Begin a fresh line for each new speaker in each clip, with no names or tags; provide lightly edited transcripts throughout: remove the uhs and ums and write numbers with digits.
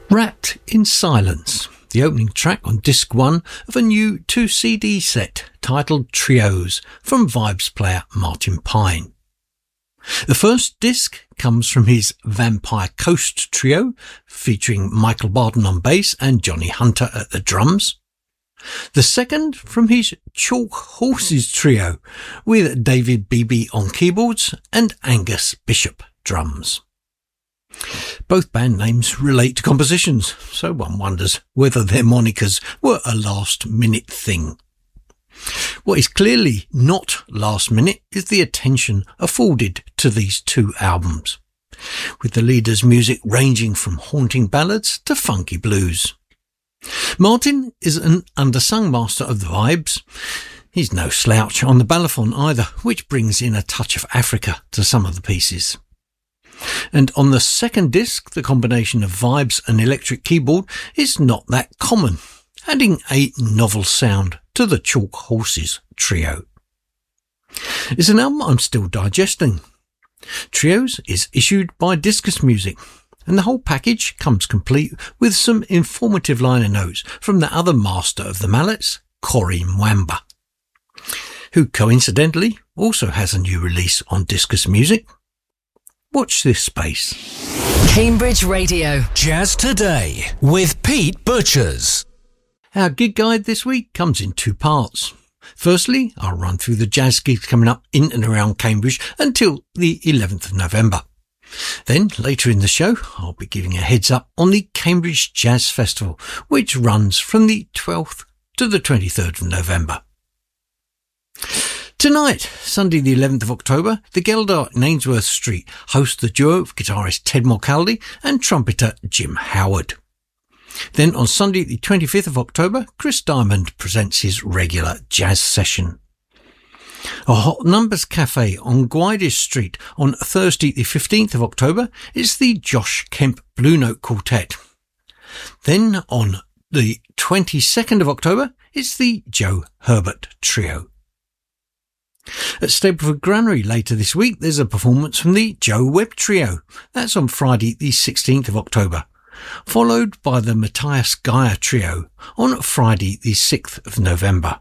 Wrapped in Silence, the opening track on disc 1 of a new 2-CD set titled Trios from Vibes player Martin Pine. The first disc comes from his Vampire Coast trio, featuring Michael Barton on bass and Johnny Hunter at the drums. The second from his Chalk Horses trio, with David Beebe on keyboards and Angus Bishop drums. Both band names relate to compositions, so one wonders whether their monikers were a last-minute thing. What is clearly not last minute is the attention afforded to these two albums, with the leaders' music ranging from haunting ballads to funky blues. Martin is an undersung master of the vibes. He's no slouch on the balafon either, which brings in a touch of Africa to some of the pieces. And on the second disc, the combination of vibes and electric keyboard is not that common, adding a novel sound to the Chalk Horses trio. It's an album I'm still digesting. Trios is issued by Discus Music, and the whole package comes complete with some informative liner notes from the other master of the mallets, Cory Mwamba, who coincidentally also has a new release on Discus Music. Watch this space.
Cambridge Radio.
Jazz Today with Pete Butchers.
Our gig guide this week comes in two parts. Firstly, I'll run through the jazz gigs coming up in and around Cambridge until the 11th of November. Then, later in the show, I'll be giving a heads up on the Cambridge Jazz Festival, which runs from the 12th to the 23rd of November. Tonight, Sunday the 11th of October, the Geldart in Ainsworth Street hosts the duo of guitarist Ted Morcaldi and trumpeter Jim Howard. Then on Sunday the 25th of October, Chris Diamond presents his regular jazz session. A Hot Numbers Cafe on Gwydys Street on Thursday the 15th of October is the Josh Kemp Blue Note Quartet. Then on the 22nd of October is the Joe Herbert Trio. At Stapleford Granary later this week, there's a performance from the Joe Webb Trio. That's on Friday the 16th of October, followed by the Matthias Geyer Trio on Friday the 6th of November.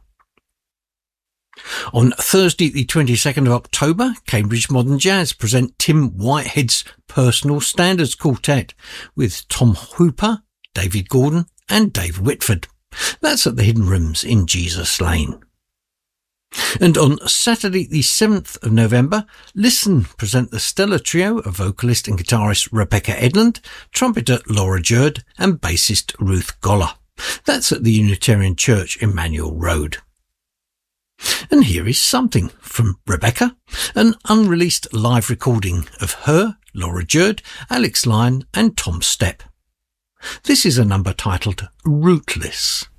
On Thursday the 22nd of October, Cambridge Modern Jazz present Tim Whitehead's Personal Standards Quartet with Tom Hooper, David Gordon and Dave Whitford. That's at the Hidden Rooms in Jesus Lane. And on Saturday the 7th of November, Listen present the stellar trio of vocalist and guitarist Rebecca Edlund, trumpeter Laura Jerd and bassist Ruth Goller. That's at the Unitarian Church, Emmanuel Road. And here is something from Rebecca, an unreleased live recording of her, Laura Jerd, Alex Lyon and Tom Stepp. This is a number titled Rootless.